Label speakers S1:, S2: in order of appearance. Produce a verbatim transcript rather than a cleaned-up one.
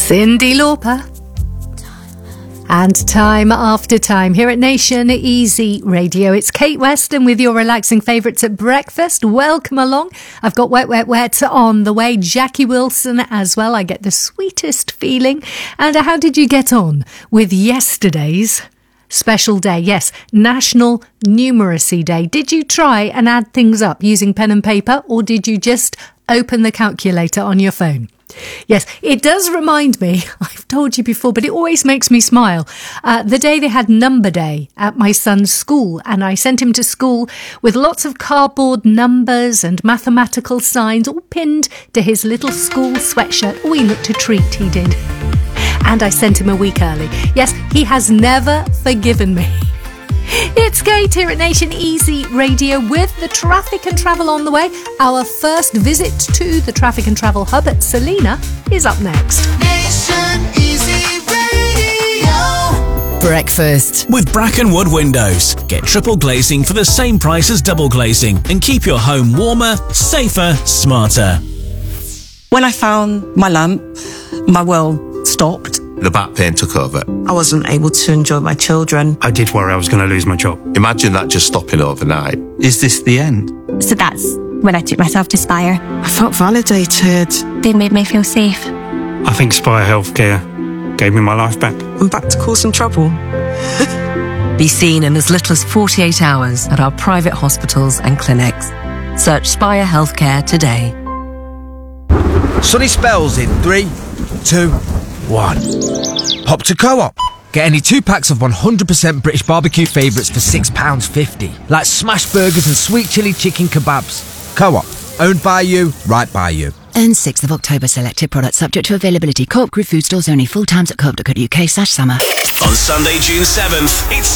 S1: Cyndi Lauper. And time after time here at Nation Easy Radio. It's Kate Weston with your relaxing favourites at breakfast. Welcome along. I've got Wet Wet Wet on the way. Jackie Wilson as well. I get the sweetest feeling. And how did you get on with yesterday's special day? Yes, National Numeracy Day. Did you try and add things up using pen and paper, or did you just open the calculator on your phone? Yes, it does remind me, I've told you before, but it always makes me smile. Uh, the day they had Number Day at my son's school, and I sent him to school with lots of cardboard numbers and mathematical signs all pinned to his little school sweatshirt. Oh, he looked a treat, he did. And I sent him a week early. Yes, he has never forgiven me. It's Kate here at Nation Easy Radio with the traffic and travel on the way. Our first visit to the traffic and travel hub at Selina is up next.
S2: Nation Easy Radio.
S3: Breakfast with Brackenwood Windows. Get triple glazing for the same price as double glazing and keep your home warmer, safer, smarter.
S4: When I found my lamp, my world stopped.
S5: The back pain took over.
S4: I wasn't able to enjoy my children.
S6: I did worry I was going to lose my job.
S5: Imagine that just stopping overnight.
S6: Is this the end?
S7: So that's when I took myself to Spire.
S4: I felt validated.
S7: They made me feel safe.
S6: I think Spire Healthcare gave me my life back.
S4: I'm back to causing trouble.
S8: Be seen in as little as forty-eight hours at our private hospitals and clinics. Search Spire Healthcare today.
S9: Sunny spells in three, two, one. Hop to Co-op. Get any two packs of one hundred percent British barbecue favourites for six pounds fifty. Like smash burgers and sweet chilli chicken kebabs. Co-op. Owned by you, right by you.
S10: Earn sixth of October selected products subject to availability. Co-op Group food stores only. Full times at co op dot co dot uk slash summer.
S3: On Sunday, June seventh, it's